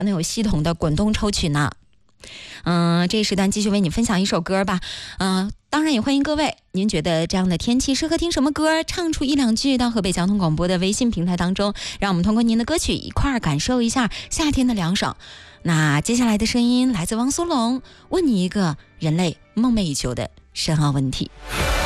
能有系统的滚动抽取呢。这一时段继续为你分享一首歌吧。当然也欢迎各位，您觉得这样的天气适合听什么歌？唱出一两句到河北交通广播的微信平台当中，让我们通过您的歌曲一块儿感受一下夏天的凉爽。那接下来的声音来自汪苏泷，问你一个人类梦寐以求的深奥问题。